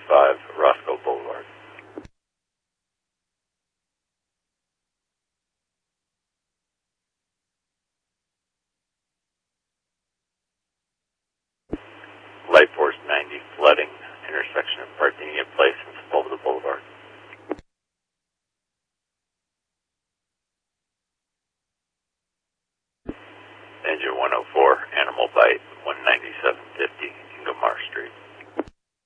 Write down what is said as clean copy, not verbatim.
Roscoe Boulevard. Light Force 90 flooding, intersection of Parthenia Place and Sepulveda Boulevard. Engine 104, animal bite, 19750, Ingomar Street.